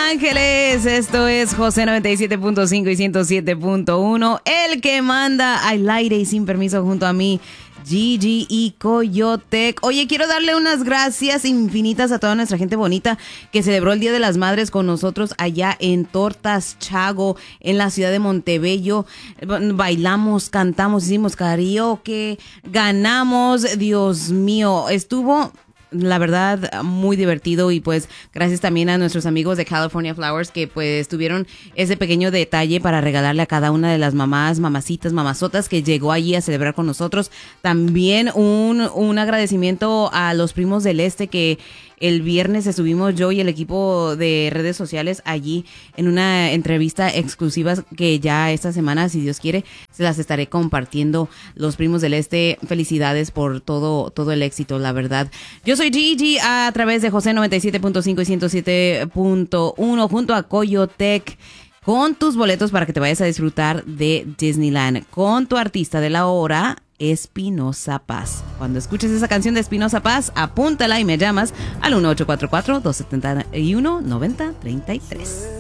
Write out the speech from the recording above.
Ángeles. Esto es José 97.5 y 107.1. El que manda al aire y sin permiso junto a mí, Gigi y Coyotec. Oye, quiero darle unas gracias infinitas a toda nuestra gente bonita que celebró el Día de las Madres con nosotros allá en Tortas Chago, en la ciudad de Montebello. Bailamos, cantamos, hicimos karaoke, ganamos. Dios mío, estuvo... la verdad, muy divertido y pues gracias también a nuestros amigos de California Flowers que pues tuvieron ese pequeño detalle para regalarle a cada una de las mamás, mamacitas, mamazotas que llegó allí a celebrar con nosotros. También un agradecimiento a los primos del este que el viernes estuvimos yo y el equipo de redes sociales allí en una entrevista exclusiva que ya esta semana, si Dios quiere, se las estaré compartiendo. Los primos del este, felicidades por todo el éxito, la verdad. Yo soy Gigi a través de José 97.5 y 107.1 junto a Coyotec, con tus boletos para que te vayas a disfrutar de Disneyland con tu artista de la hora, Espinosa Paz. Cuando escuches esa canción de Espinosa Paz, apúntala y me llamas al 1844-271-9033.